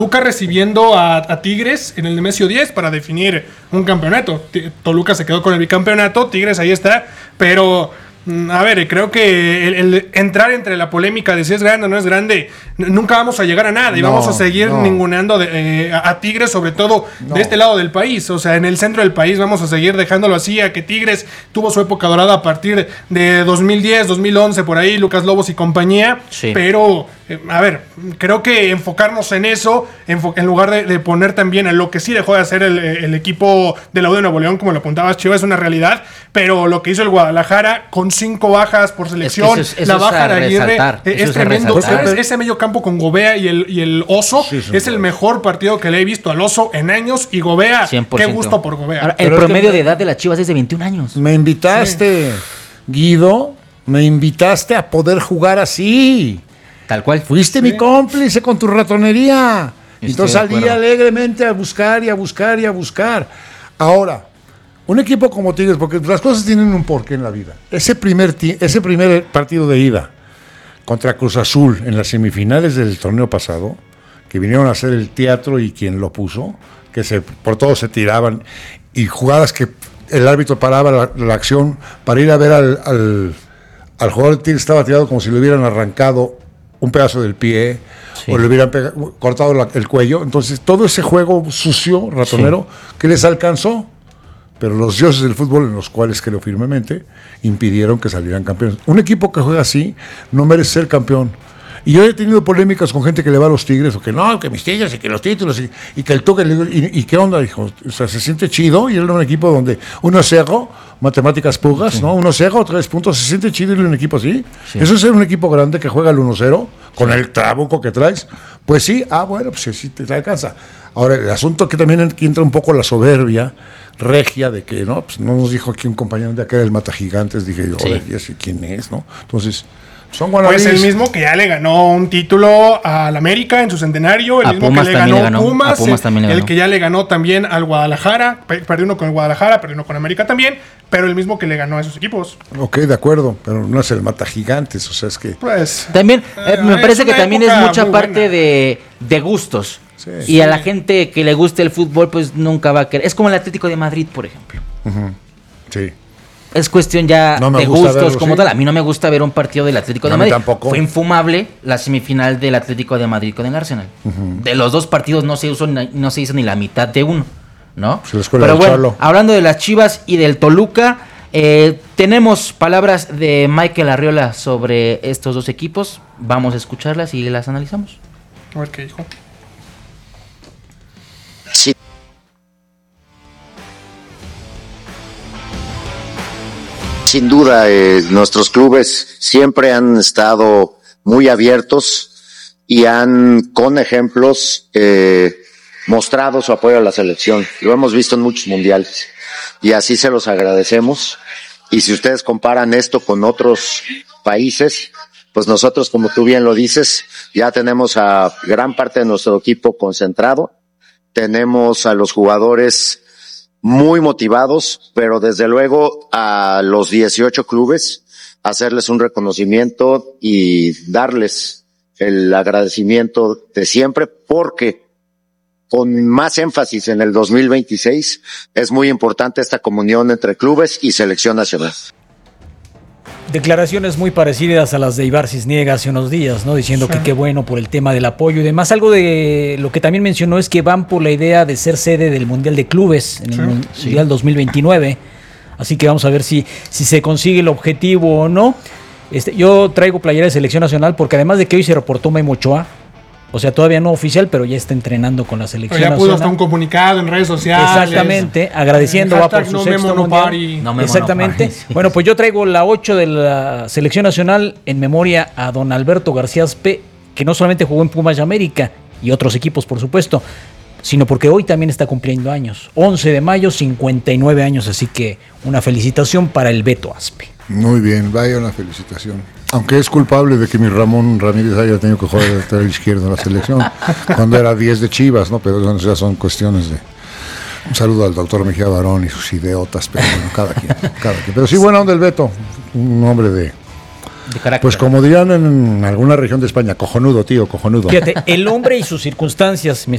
Toluca recibiendo a Tigres en el Nemesio 10 para definir un campeonato. Toluca se quedó con el bicampeonato, Tigres ahí está, pero a ver, creo que el entrar entre la polémica de si es grande o no es grande, nunca vamos a llegar a nada y vamos a seguir ninguneando a Tigres, sobre todo de este lado del país. O sea, en el centro del país vamos a seguir dejándolo así, a que Tigres tuvo su época dorada a partir de 2010, 2011, por ahí, Lucas Lobos y compañía, pero a ver, creo que enfocarnos en eso, en lugar de poner también en lo que sí dejó de hacer el equipo de la U de Nuevo León, como lo apuntabas, Chivas, es una realidad, pero lo que hizo el Guadalajara con 5 bajas por selección, es que la baja de Aguirre, es tremendo. Ese medio campo con Gobea y el Oso es el mejor partido que le he visto al Oso en años, y Gobea, 100%. Qué gusto por Gobea. Ahora, el promedio de edad de las Chivas es de 21 años. Me invitaste, Guido, me invitaste a poder jugar así. Tal cual. Fuiste mi cómplice con tu ratonería. Entonces salí alegremente a buscar y a buscar y a buscar. Ahora, un equipo como Tigres, porque las cosas tienen un porqué en la vida. Ese primer partido de ida contra Cruz Azul en las semifinales del torneo pasado, que vinieron a hacer el teatro y quien lo puso, que por todos se tiraban, y jugadas que el árbitro paraba la acción para ir a ver al jugador de Tigres, estaba tirado como si le hubieran arrancado un pedazo del pie, o le hubieran cortado el cuello. Entonces, todo ese juego sucio, ratonero, que les alcanzó. Pero los dioses del fútbol, en los cuales creo firmemente, impidieron que salieran campeones. Un equipo que juega así no merece ser campeón. Y yo he tenido polémicas con gente que le va a los Tigres, o que no, que mis Tigres, y que los títulos, y que el toque, y qué onda, dijo. O sea, se siente chido, y era un equipo donde uno es cero, matemáticas pugas, ¿no? Uno cero, 3 puntos, se siente chido ir a un equipo así. Eso es ser un equipo grande que juega al 1-0, con el trabuco que traes. Pues sí, bueno, pues sí te alcanza. Ahora, el asunto que también entra un poco la soberbia regia de que, no, pues no nos dijo aquí un compañero de acá del Mata Gigantes, dije yo, ya sé quién es, ¿no? Entonces, son pues el mismo que ya le ganó un título al América en su centenario, el mismo Pumas que le ganó Pumas, el que ya le ganó también al Guadalajara, perdió uno con el Guadalajara, perdió uno con América también, pero el mismo que le ganó a esos equipos. Ok, de acuerdo, pero no es el Mata Gigantes, o sea, es que... Pues... También, me parece que también es mucha parte de gustos. Y a la gente que le guste el fútbol, pues nunca va a querer. Es como el Atlético de Madrid, por ejemplo. Sí. Es cuestión ya de gustos como tal. A mí no me gusta ver un partido del Atlético de Madrid. Tampoco. Fue infumable la semifinal del Atlético de Madrid con el Arsenal. De los dos partidos no se hizo ni la mitad de uno, ¿no? Pero bueno, hablando de las Chivas y del Toluca, tenemos palabras de Michael Arriola sobre estos dos equipos. Vamos a escucharlas y las analizamos. A ver qué dijo. Sí. Sin duda, nuestros clubes siempre han estado muy abiertos y han, con ejemplos, mostrado su apoyo a la selección. Lo hemos visto en muchos mundiales y así se los agradecemos. Y si ustedes comparan esto con otros países, pues nosotros, como tú bien lo dices, ya tenemos a gran parte de nuestro equipo concentrado. Tenemos a los jugadores muy motivados, pero desde luego a los 18 clubes hacerles un reconocimiento y darles el agradecimiento de siempre, porque con más énfasis en el 2026 es muy importante esta comunión entre clubes y selección nacional. Declaraciones muy parecidas a las de Ibar Cisniega hace unos días, ¿no? Diciendo que qué bueno por el tema del apoyo y demás. Algo de lo que también mencionó es que van por la idea de ser sede del Mundial de Clubes en el Mundial 2029. Así que vamos a ver si se consigue el objetivo o no. Yo traigo playera de selección nacional porque además de que hoy se reportó Memo Ochoa, o sea, todavía no oficial, pero ya está entrenando con la selección nacional. Ya pudo hasta un comunicado en redes sociales. Exactamente, agradeciendo va por su sexto mundial. Exactamente. Bueno, pues yo traigo la 8 de la selección nacional en memoria a don Alberto García Aspe, que no solamente jugó en Pumas de América y otros equipos, por supuesto, sino porque hoy también está cumpliendo años. 11 de mayo, 59 años, así que una felicitación para el Beto Aspe. Muy bien, vaya una felicitación. Aunque es culpable de que mi Ramón Ramírez haya tenido que jugar de lateral izquierdo en la selección, cuando era 10 de Chivas, ¿no? Pero ya son cuestiones de... Un saludo al doctor Mejía Barón y sus idiotas, pero bueno, cada quien. Pero sí, buena onda el Beto, un hombre Pues como dirían en alguna región de España, cojonudo, tío, cojonudo. Fíjate, el hombre y sus circunstancias,